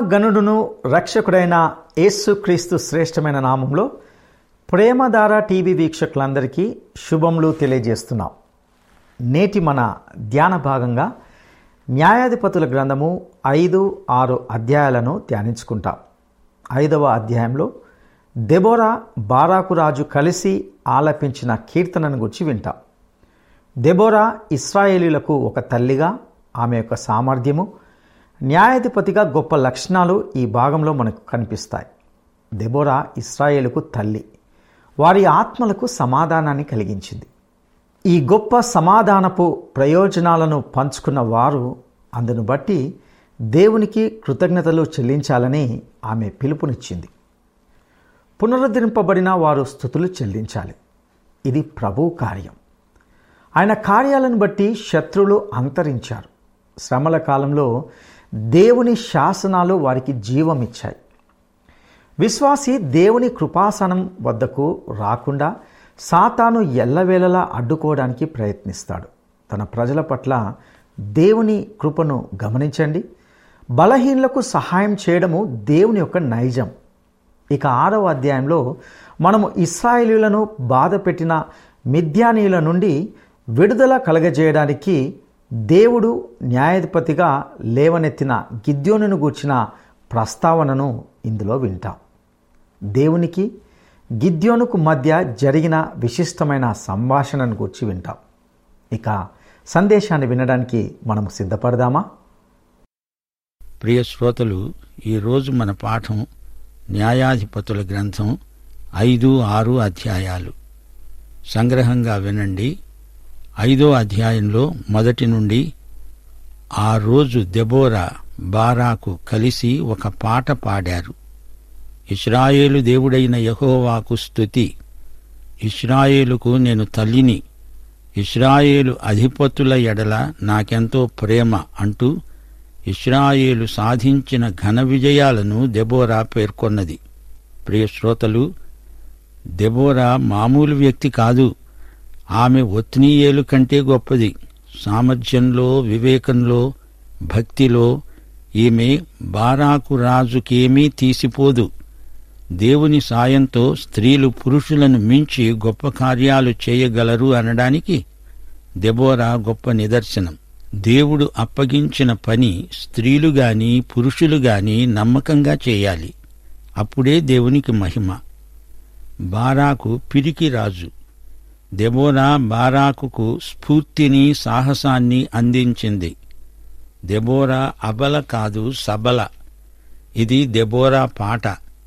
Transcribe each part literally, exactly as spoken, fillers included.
గనుడును రక్షకుడైన యేసుక్రీస్తు శ్రేష్టమైన నామంలో ప్రేమధార టీవీ వీక్షకులందరికీ శుభములు తెలియజేస్తున్నాం. నేటి మన ధ్యాన భాగంగా న్యాయాధిపతుల గ్రంథము ఐదు ఆరు అధ్యాయాలను ధ్యానించుకుంటాం. ఐదవ అధ్యాయంలో దెబోరా బారాకు రాజు కలిసి ఆలపించిన కీర్తనను గురించి వింటాం. దెబోరా ఇశ్రాయేలీయులకు ఒక తల్లిగా, ఆమె యొక్క సామర్థ్యము, న్యాయాధిపతిగా గొప్ప లక్షణాలు ఈ భాగంలో మనకు కనిపిస్తాయి. దెబోరా ఇశ్రాయేలుకు తల్లి, వారి ఆత్మలకు సమాధానాన్ని కలిగించింది. ఈ గొప్ప సమాధానపు ప్రయోజనాలను పంచుకున్న వారు అందును బట్టి దేవునికి కృతజ్ఞతలు చెల్లించాలని ఆమె పిలుపునిచ్చింది. పునరుద్ధరింపబడిన వారు స్తుతులు చెల్లించాలి. ఇది ప్రభువు కార్యం. ఆయన కార్యాలను బట్టి శత్రువులు అంతరించారు. శ్రమల కాలంలో దేవుని శాసనాలు వారికి జీవమిచ్చాయి. విశ్వాసి దేవుని కృపాసనం వద్దకు రాకుండా సాతాను ఎల్లవేళలా అడ్డుకోవడానికి ప్రయత్నిస్తాడు. తన ప్రజల పట్ల దేవుని కృపను గమనించండి. బలహీనులకు సహాయం చేయడము దేవుని యొక్క నైజం. ఇక ఆరవ అధ్యాయంలో మనము ఇశ్రాయేలీయులను బాధపెట్టిన మిద్యానీయుల నుండి విడుదల కలగజేయడానికి దేవుడు న్యాయాధిపతిగా లేవనెత్తిన గిద్యోనును గూర్చిన ప్రస్తావనను ఇందులో వింటాం. దేవునికి గిద్యోనుకు మధ్య జరిగిన విశిష్టమైన సంభాషణను గూర్చి వింటాం. ఇక సందేశాన్ని వినడానికి మనము సిద్ధపడదామా? ప్రియ శ్రోతలు, ఈరోజు మన పాఠం న్యాయాధిపతుల గ్రంథం ఐదు ఆరు అధ్యాయాలు. సంగ్రహంగా వినండి. ఐదో అధ్యాయంలో మొదటి నుండి, ఆ రోజు దెబోరా బారాకు కలిసి ఒక పాట పాడారు. ఇశ్రాయేలు దేవుడైన యెహోవాకు స్తుతి. ఇశ్రాయేలుకు నేను తల్లిని, ఇశ్రాయేలు అధిపతుల ఎడల నాకెంతో ప్రేమ అంటూ ఇశ్రాయేలు సాధించిన ఘన విజయాలను దెబోరా పేర్కొన్నది. ప్రియ శ్రోతలు, దెబోరా మామూలు వ్యక్తి కాదు. ఆమె ఒత్నీయేలు కంటే గొప్పది. సామర్థ్యంలో, వివేకంలో, భక్తిలో ఈమె బారాకు రాజుకేమీ తీసిపోదు. దేవుని సాయంతో స్త్రీలు పురుషులను మించి గొప్ప కార్యాలు చేయగలరు అనడానికి దెబోరా గొప్ప నిదర్శనం. దేవుడు అప్పగించిన పని స్త్రీలు గాని పురుషులు గాని నమ్మకంగా చేయాలి. అప్పుడే దేవునికి మహిమ. బారాకు పిరికి రాజు. దెబోరా బారాకుకు స్ఫూర్తిని, సాహసాన్ని అందించింది. దెబోరా అబల కాదు, సబల. ఇది దెబోరా పాట.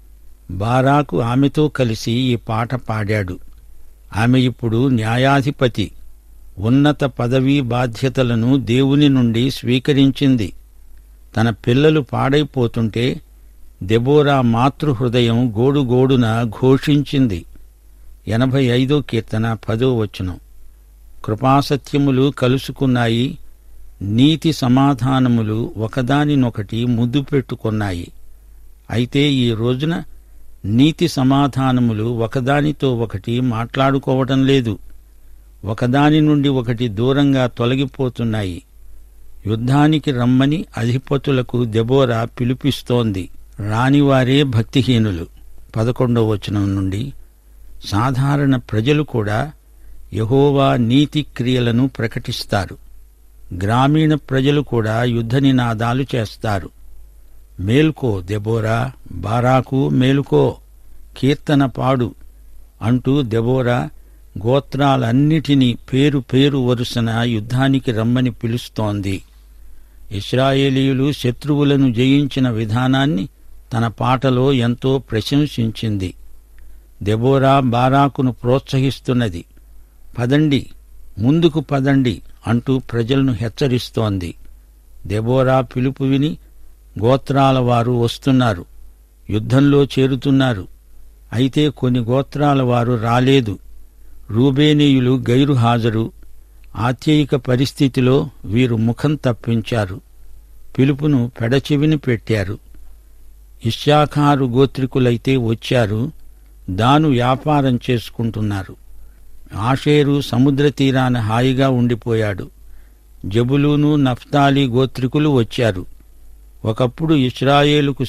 బారాకు ఆమెతో కలిసి ఈ పాట పాడాడు. ఆమె ఇప్పుడు న్యాయాధిపతి. ఉన్నత పదవీ బాధ్యతలను దేవుని నుండి స్వీకరించింది. తన పిల్లలు పాడైపోతుంటే దెబోరా మాతృహృదయం గోడుగోడున ఘోషించింది. ఎనభై ఐదో కీర్తన పదో వచనం. కృపాసత్యములు కలుసుకున్నాయి, నీతి సమాధానములు ఒకదానినొకటి ముద్దు పెట్టుకున్నాయి. అయితే ఈ రోజున నీతి సమాధానములు ఒకదానితో ఒకటి మాట్లాడుకోవటం లేదు. ఒకదాని నుండి ఒకటి దూరంగా తొలగిపోతున్నాయి. యుద్ధానికి రమ్మని అధిపతులకు దెబోరా పిలుపిస్తోంది. రానివారే భక్తిహీనులు. పదకొండవ వచనం నుండి, సాధారణ ప్రజలు కూడా యెహోవా నీతి క్రియలను ప్రకటిస్తారు. గ్రామీణ ప్రజలు కూడా యుద్ధ నినాదాలు చేస్తారు. మేల్కో దెబోరా, బారాకు మేలుకో, కీర్తన పాడు అంటూ దెబోరా గోత్రాలన్నిటినీ పేరు పేరు వరుసన యుద్ధానికి రమ్మని పిలుస్తోంది. ఇశ్రాయేలీయులు శత్రువులను జయించిన విధానాన్ని తన పాటలో ఎంతో ప్రశంసించింది. దెబోరా బారాకును ప్రోత్సహిస్తున్నది. పదండి, ముందుకు పదండి అంటూ ప్రజలను హెచ్చరిస్తోంది. దెబోరా పిలుపు విని గోత్రాల వారు వస్తున్నారు, యుద్ధంలో చేరుతున్నారు. అయితే కొన్ని గోత్రాల వారు రాలేదు. రూబేనీయులు గైరు హాజరు. ఆత్యయిక పరిస్థితిలో వీరు ముఖం తప్పించారు, పిలుపును పెడచెవిని పెట్టారు. ఇశ్శాఖారు గోత్రికులైతే వచ్చారు, దాను వ్యాపారం చేసుకుంటున్నారు. ఆషేరు సముద్ర తీరాన హాయిగా ఉండిపోయాడు. జబులూను, నఫ్తాలి గోత్రికులు వచ్చారు. ఒకప్పుడు ఇశ్రాయేలుకు